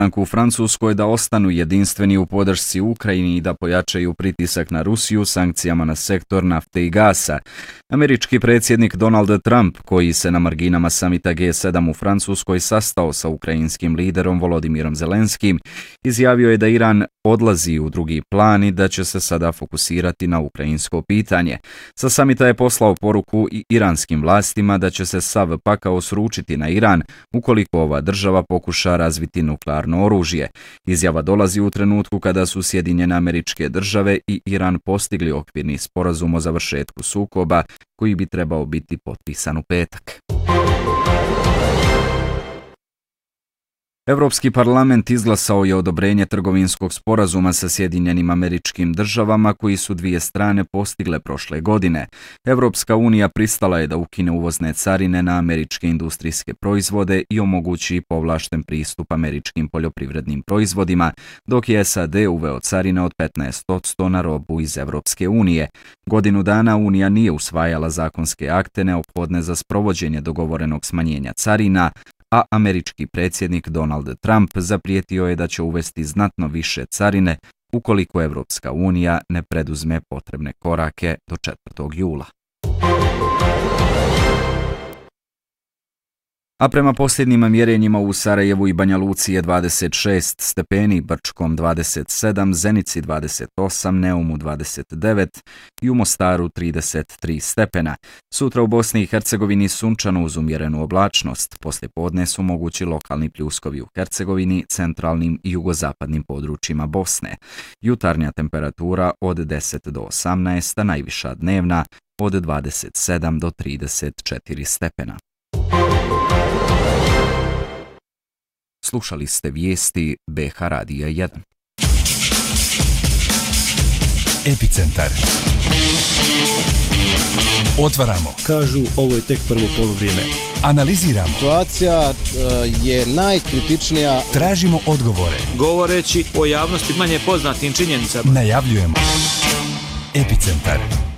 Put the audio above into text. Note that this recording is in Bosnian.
u Francuskoj da ostanu jedinstveni u podršci Ukrajini i da pojačaju pritisak na Rusiju sankcijama na sektor nafte i gasa. Američki predsjednik Donald Trump, koji se na marginama samita G7 u Francuskoj sastao sa ukrajinskim liderom Volodimirom Zelenskim, izjavio je da Iran odlazi u drugi plan i da će se sada fokusirati na ukrajinsko pitanje. Sa samita je poslao poruku i iranskim vlastima da će se sav pakao sručiti na Iran ukoliko ova država pokuša razviti nuklearno oružje. Izjava dolazi u trenutku kada su Sjedinjene Američke Države i Iran postigli okvirni sporazum o završetku sukoba koji bi trebao biti potpisan u petak. Europski parlament izglasao je odobrenje trgovinskog sporazuma sa Sjedinjenim Američkim Državama koji su dvije strane postigle prošle godine. Europska unija pristala je da ukine uvozne carine na američke industrijske proizvode i omogući povlašten pristup američkim poljoprivrednim proizvodima, dok je SAD uveo carine od 15% na robu iz Europske unije. Godinu dana Unija nije usvajala zakonske akte neophodne za sprovođenje dogovorenog smanjenja carina, a američki predsjednik Donald Trump zaprijetio je da će uvesti znatno više carine ukoliko Europska unija ne preduzme potrebne korake do 4. jula. A prema posljednjim mjerenjima u Sarajevu i Banja Luci je 26 stepeni, Brčkom 27, Zenici 28, Neumu 29 i u Mostaru 33 stepena. Sutra u Bosni i Hercegovini sunčano uz umjerenu oblačnost. Poslijepodne su mogući lokalni pljuskovi u Hercegovini, centralnim i jugozapadnim područjima Bosne. Jutarnja temperatura od 10 do 18, a najviša dnevna od 27 do 34 stepena. Slušali ste vijesti BH Radija 1. Epicentar. Otvaramo. Kažu, ovo je tek prvo poluvrijeme. Analiziramo. Situacija je najkritičnija. Tražimo odgovore. Govoreći o javnosti manje poznatim činjenicama. Najavljujemo. Epicentar.